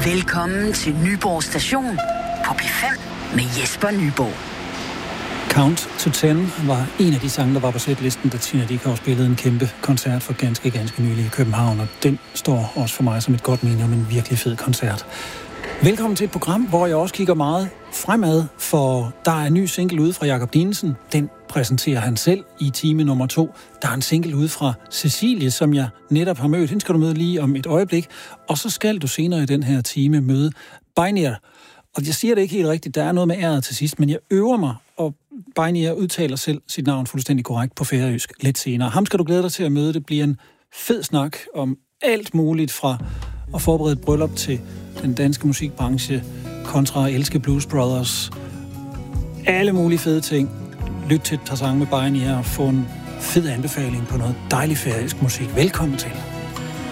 Velkommen til Nyborg Station på P5 med Jesper Nyborg. Count to 10 var en af de sange, der var på setlisten, da Tina Dickow spillede en kæmpe koncert for ganske nylig i København, og den står også for mig som et godt minde om en virkelig fed koncert. Velkommen til et program, hvor jeg også kigger meget fremad, for der er en ny single ude fra Jakob Dinesen. Den præsenterer han selv i time nummer 2. Der er en single ude fra Cecilie, som jeg netop har mødt. Hende skal du møde lige om et øjeblik. Og så skal du senere i den her time møde Beinir. Og jeg siger det ikke helt rigtigt, der er noget med æret til sidst, men jeg øver mig, og Beinir udtaler selv sit navn fuldstændig korrekt på færøsk lidt senere. Ham skal du glæde dig til at møde. Det bliver en fed snak om alt muligt fra at forberede et bryllup til den danske musikbranche kontra at elske Blues Brothers. Alle mulige fede ting. Lyt til et par sange med Beinir og få en fed anbefaling på noget dejlig færøsk musik. Velkommen til.